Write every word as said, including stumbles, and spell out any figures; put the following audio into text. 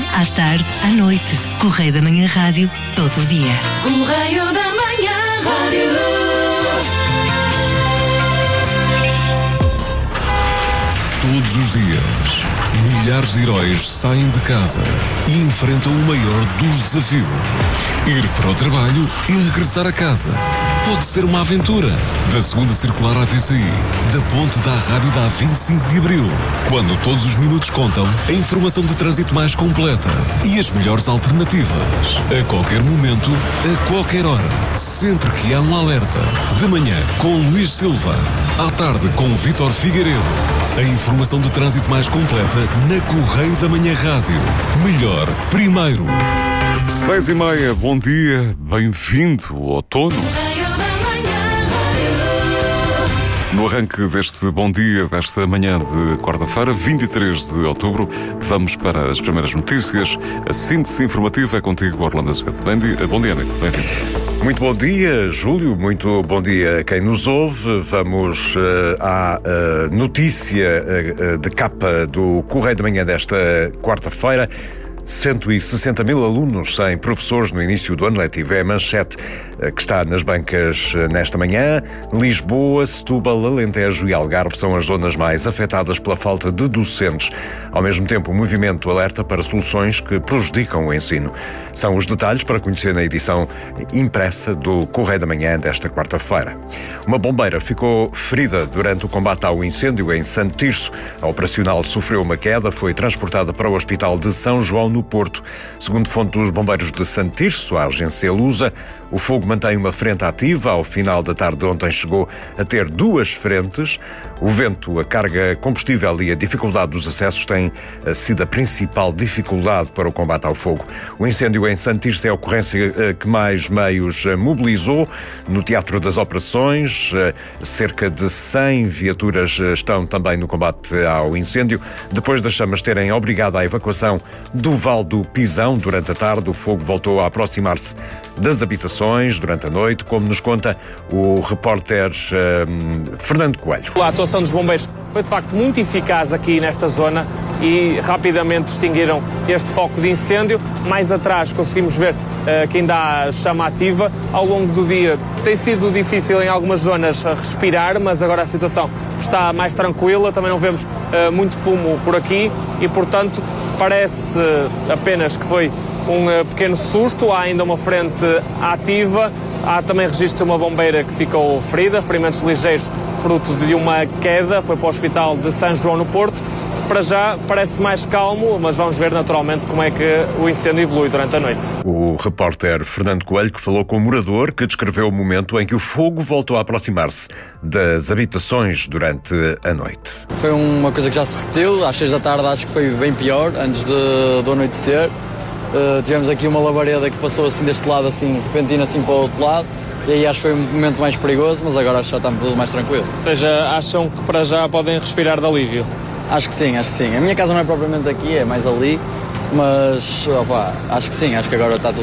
à tarde, à noite. Correio da Manhã Rádio, todo o dia. Correio da Manhã Rádio. Todos os dias, milhares de heróis saem de casa e enfrentam o maior dos desafios: ir para o trabalho e regressar a casa. Pode ser uma aventura. Da segunda circular à V C I, da ponte da Rábida a vinte e cinco de abril, quando todos os minutos contam, a informação de trânsito mais completa e as melhores alternativas. A qualquer momento, a qualquer hora, sempre que há um alerta. De manhã, com Luís Silva. À tarde, com Vítor Figueiredo. A informação de trânsito mais completa na Correio da Manhã Rádio. Melhor, primeiro. Seis e meia, bom dia, bem-vindo ao outono. No arranque deste bom dia, desta manhã de quarta-feira, vinte e três de outubro, vamos para as primeiras notícias. A síntese informativa é contigo, Orlando Azevedo. Bom dia, bom dia, amigo. Bem-vindo. Muito bom dia, Júlio. Muito bom dia a quem nos ouve. Vamos uh, à uh, notícia uh, de capa do Correio da Manhã desta quarta-feira. cento e sessenta mil alunos sem professores no início do ano letivo. É a manchete que está nas bancas nesta manhã. Lisboa, Setúbal, Alentejo e Algarve são as zonas mais afetadas pela falta de docentes. Ao mesmo tempo, o movimento alerta para soluções que prejudicam o ensino. São os detalhes para conhecer na edição impressa do Correio da Manhã desta quarta-feira. Uma bombeira ficou ferida durante o combate ao incêndio em Santo Tirso. A operacional sofreu uma queda, foi transportada para o Hospital de São João no Porto. Segundo fonte dos bombeiros de Santo Tirso, a agência Lusa, o fogo mantém uma frente ativa. Ao final da tarde de ontem chegou a ter duas frentes. O vento, a carga combustível e a dificuldade dos acessos têm sido a principal dificuldade para o combate ao fogo. O incêndio em Santo Tirso é a ocorrência que mais meios mobilizou. No Teatro das Operações, cerca de cem viaturas estão também no combate ao incêndio. Depois das chamas terem obrigado à evacuação do Val do Pisão durante a tarde, o fogo voltou a aproximar-se das habitações durante a noite, como nos conta o repórter um, Fernando Coelho. A atuação dos bombeiros foi de facto muito eficaz aqui nesta zona e rapidamente extinguiram este foco de incêndio. Mais atrás conseguimos ver uh, que ainda há chama ativa. Ao longo do dia tem sido difícil em algumas zonas respirar, mas agora a situação está mais tranquila. Também não vemos uh, muito fumo por aqui e, portanto, parece apenas que foi um uh, pequeno susto. Há ainda uma frente ativa. Há também registro de uma bombeira que ficou ferida, ferimentos ligeiros fruto de uma queda, foi para o Hospital de São João no Porto. Para já parece mais calmo, mas vamos ver naturalmente como é que o incêndio evolui durante a noite. O repórter Fernando Coelho, que falou com o morador, que descreveu o momento em que o fogo voltou a aproximar-se das habitações durante a noite. Foi uma coisa que já se repetiu, às seis da tarde acho que foi bem pior, antes de, do anoitecer. Uh, tivemos aqui uma labareda que passou assim deste lado, assim, repentino assim para o outro lado, e aí acho que foi um momento mais perigoso, mas agora acho que já está tudo mais tranquilo. Ou seja, acham que para já podem respirar de alívio? Acho que sim, acho que sim. A minha casa não é propriamente aqui, é mais ali, mas opa, acho que sim, acho que agora está tudo